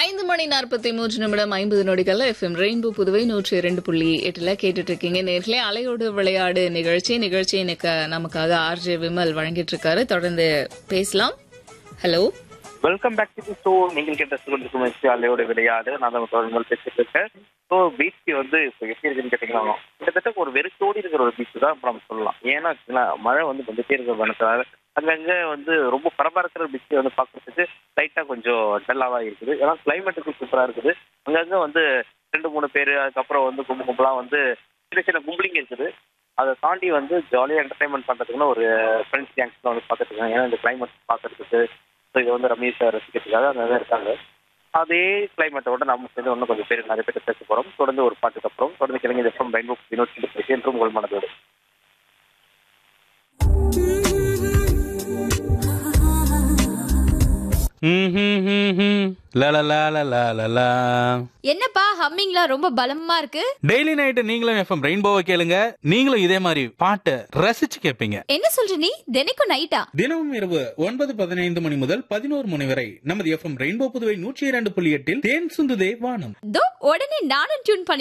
5:43 50 நொடிகள் FM rainbow Puduvai 102.8 கேட்டுட்டு இருக்கீங்க. நேர்களே அலையோடு விளையாடு நிகழ்ச்சி எனக்கு நமக்காக ஆர்ஜே விமல் வழங்கிட்டு இருக்காரு. தொடர்ந்து பேசலாம். Hello, welcome back to show. நீங்கள் கேட்ட அலையோட விளையாடு. நான் தான் தொடர்ந்து பேசிட்டு இருக்கேன். ஸோ பீச் வந்து இப்போ எப்படி இருக்குன்னு கேட்டீங்கன்னா, கிட்டத்தட்ட ஒரு வெறிச்சோடி இருக்கிற ஒரு பீச் தான் இப்போ நம்ம சொல்லலாம். ஏன்னா மழை வந்து வந்துட்டே இருக்கிற அங்கங்கே வந்து ரொம்ப பரபரக்கிற பீச்சை வந்து பார்க்கறதுக்கு லைட்டாக கொஞ்சம் டல்லாக தான் இருக்குது. ஏன்னா கிளைமேட்டுக்கு சூப்பராக இருக்குது. அங்கங்கே வந்து 2-3 பேர், அதுக்கப்புறம் வந்து கும்பலாம் வந்து சின்ன சின்ன கும்பலிங்க இருக்குது. அதை தாண்டி வந்து ஜாலியாக என்டர்டைன்மெண்ட் பண்ணுறதுக்குன்னு ஒரு ஃப்ரெண்ட்ஸ் கேங்ஸ்லாம் வந்து பார்த்துட்டு இருக்காங்க. ஏன்னா இந்த கிளைமேட் பார்க்கறதுக்கு, ஸோ இது வந்து ரமேஷை ரசிக்கிறதுக்காக அங்கே இருக்காங்க. அதே கிளைமேட்டோட நம்ம சேர்ந்து இன்னும் கொஞ்சம் பேர் நிறைய பேர் பேச போகிறோம். தொடர்ந்து ஒரு பாட்டுக்கு அப்புறம் தொடர்ந்து கிழங்கு எஃப்எம் ரெயின்போ வினோத் என்றும் உங்கள் மனதோடு. என்னப்பா ஹம்மிங்லாம் ரொம்ப பலமா இருக்கு. டெய்லி நைட் நீங்களும் எஃப்எம் ரெயின்போவை கேளுங்க. நீங்களும் இதே மாதிரி பாட்டை ரசிச்சு கேட்பீங்க. என்ன சொல்ற நீ? தினைக்கும் நைட்டா? தினமும் இரவு 9:15 மணி முதல் 11 மணி வரை நமது எஃப்எம் ரெயின்போ புதுவை 102.8 தேன் சுந்துதே வானம். உடனே நானும் டியூன் பண்ணி